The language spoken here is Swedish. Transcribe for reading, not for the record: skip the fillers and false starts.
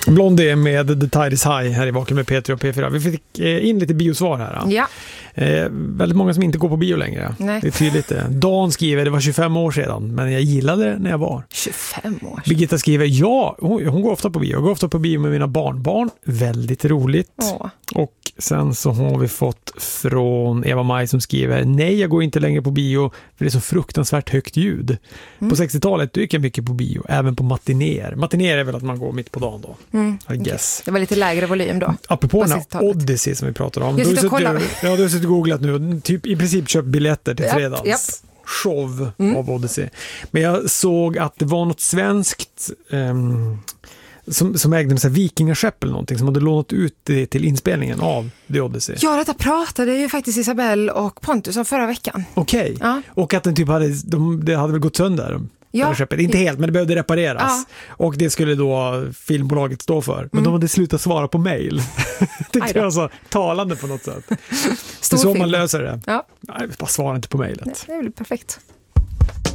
Blondie med The Tide is High här i Vaken med P3 och P4. Vi fick in lite biosvar här. Ja. Väldigt många som inte går på bio längre. Nej. Det är tydligt det. Dan skriver, det var 25 år sedan, men jag gillade det när jag var. 25 år sedan. Birgitta skriver, ja, hon går ofta på bio. Jag går ofta på bio med mina barnbarn. Väldigt roligt. Åh. Och sen så har vi fått från Eva Maj som skriver, nej, jag går inte längre på bio för det är så fruktansvärt högt ljud. På 60-talet gick jag mycket på bio, även på matinéer. Matinéer är väl att man går mitt på dagen då. I guess. Det var lite lägre volym då. Apropå den här Odyssey som vi pratade om. Jag sitter och kollar. Du har suttit och googlat nu. Typ i princip köpt biljetter till fredags. Japp. Show av Odyssey. Men jag såg att det var något svenskt som ägde en vikingaskepp eller någonting som hade lånat ut det till inspelningen av The Odyssey. Ja, detta pratade ju faktiskt Isabelle och Pontus om förra veckan. Okej. Ja. Och att den typ det hade väl gått sönder. Ja. Skeppet. Inte helt, men det behövde repareras. Ja. Och det skulle då filmbolaget stå för. Men de hade slutat svara på mejl. Det är alltså talande på något sätt. Det är så man löser det. Ja. Nej, bara svara inte på mejlet. Det är väl perfekt.